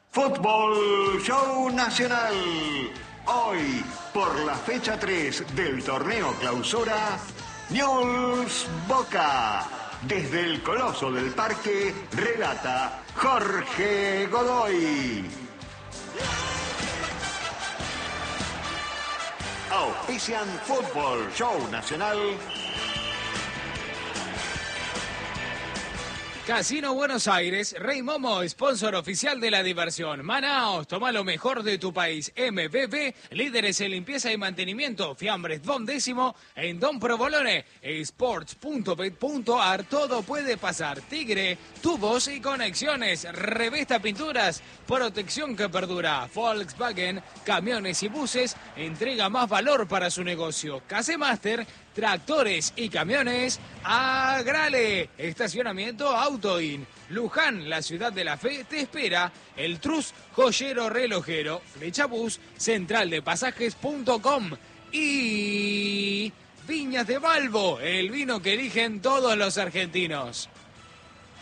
Fútbol Show Nacional. Hoy, por la fecha 3 del torneo Clausura, Newell's Boca. Desde el Coloso del Parque, relata Jorge Godoy. Auspician Fútbol Show Nacional. Casino Buenos Aires, Rey Momo, sponsor oficial de la diversión. Manaos, toma lo mejor de tu país. MBB, líderes en limpieza y mantenimiento. Fiambres Don Décimo en Don Provolone. Sports.bet.ar, todo puede pasar. Tigre, tubos y conexiones. Revesta Pinturas, protección que perdura. Volkswagen, camiones y buses, entrega más valor para su negocio. Casemaster, tractores y camiones. Agrale, estacionamiento Autoin. Luján, la ciudad de la fe, te espera. El Trus, joyero relojero. Flechabús, centraldepasajes.com. Y Viñas de Balbo, el vino que eligen todos los argentinos.